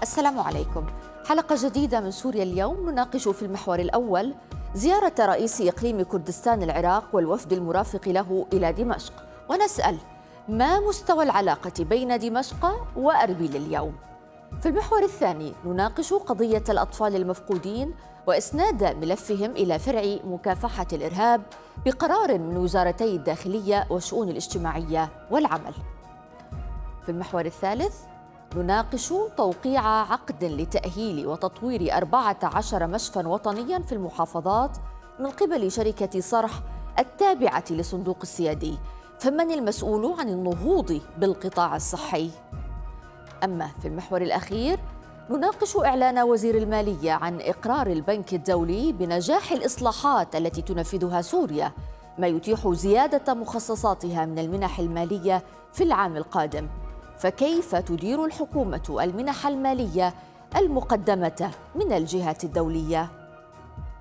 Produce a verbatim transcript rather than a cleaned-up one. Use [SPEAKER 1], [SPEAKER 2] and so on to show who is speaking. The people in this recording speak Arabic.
[SPEAKER 1] السلام عليكم. حلقة جديدة من سوريا اليوم نناقش في المحور الأول زيارة رئيس إقليم كردستان العراق والوفد المرافق له إلى دمشق، ونسأل ما مستوى العلاقة بين دمشق وأربيل اليوم؟ في المحور الثاني نناقش قضية الأطفال المفقودين وإسناد ملفهم إلى فرع مكافحة الإرهاب بقرار من وزارتي الداخلية والشؤون الاجتماعية والعمل. في المحور الثالث نناقش توقيع عقد لتأهيل وتطوير أربعة عشر مشفى وطنياً في المحافظات من قبل شركة صرح التابعة لصندوق السيادي، فمن المسؤول عن النهوض بالقطاع الصحي؟ أما في المحور الأخير نناقش إعلان وزير المالية عن إقرار البنك الدولي بنجاح الإصلاحات التي تنفذها سوريا، ما يتيح زيادة مخصصاتها من المنح المالية في العام القادم. فكيف تدير الحكومة المنح المالية المقدمة من الجهات الدولية؟